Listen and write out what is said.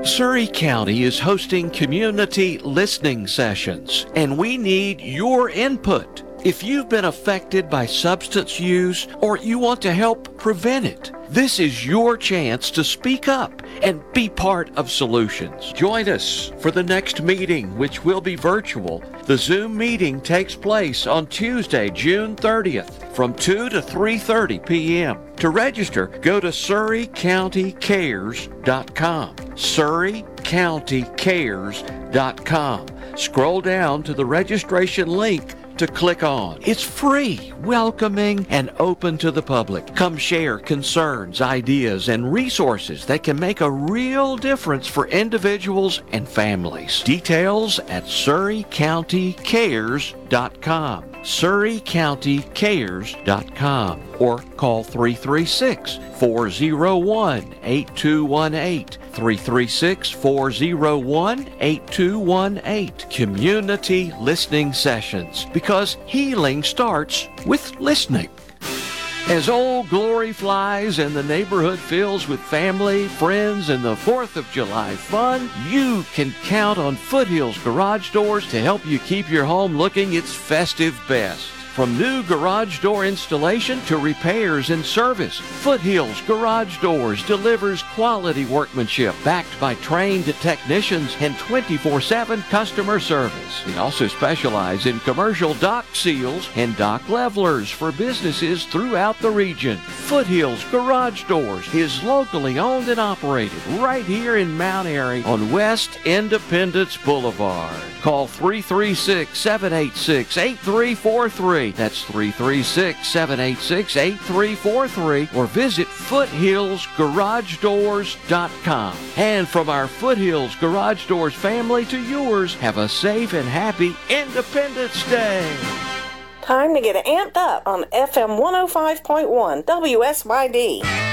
Surry County is hosting community listening sessions, and we need your input. If you've been affected by substance use or you want to help prevent it, this is your chance to speak up and be part of solutions. Join us for the next meeting, which will be virtual. The Zoom meeting takes place on Tuesday, June 30th from 2 to 3:30 p.m. To register, go to SurryCountyCares.com. SurryCountyCares.com. Scroll down to the registration link to click on. It's free, welcoming, and open to the public. Come share concerns, ideas, and resources that can make a real difference for individuals and families. Details at SurryCountyCares.com. SurryCountyCares.com or call 336-401-8218. 336-401-8218. Community listening sessions, because healing starts with listening. As Old Glory flies and the neighborhood fills with family, friends, and the 4th of July fun, you can count on Foothills Garage Doors to help you keep your home looking its festive best. From new garage door installation to repairs and service, Foothills Garage Doors delivers quality workmanship backed by trained technicians and 24/7 customer service. They also specialize in commercial dock seals and dock levelers for businesses throughout the region. Foothills Garage Doors is locally owned and operated right here in Mount Airy on West Independence Boulevard. Call 336-786-8343. That's 336-786-8343, or visit FoothillsGarageDoors.com. And from our Foothills Garage Doors family to yours, have a safe and happy Independence Day. Time to get amped up on FM 105.1 WSYD.